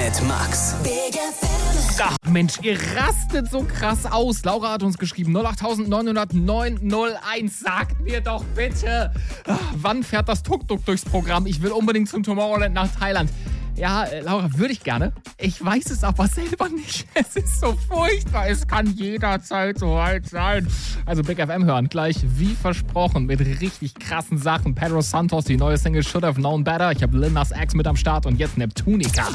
mit Max. Ach, Mensch, ihr rastet so krass aus. Laura hat uns geschrieben, 0890901. Sagt mir doch bitte, wann fährt das Tuk-Tuk durchs Programm? Ich will unbedingt zum Tomorrowland nach Thailand. Ja, Laura, würde ich gerne. Ich weiß es aber selber nicht. Es ist so furchtbar. Es kann jederzeit so weit sein. Also Big FM hören gleich, wie versprochen, mit richtig krassen Sachen. Pedro Santos, die neue Single Should Have Known Better. Ich habe Lil Nas X mit am Start und jetzt Neptunica.